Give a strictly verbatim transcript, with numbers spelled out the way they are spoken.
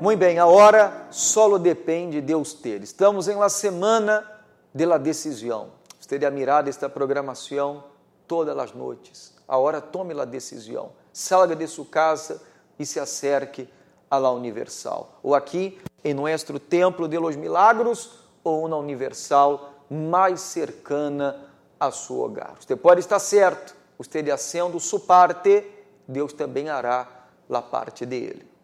Muito bem, agora solo depende de usted. Estamos em la semana de la decisión. Usted deve mirar esta programação todas as noites. Agora tome la decisión. Salga de sua casa e se acerque a la Universal. Ou aqui, em nosso Templo de los Milagros, ou na Universal mais cercana a seu hogar. Você pode estar certo. Usted haciendo sua parte, Deus também hará a parte dele.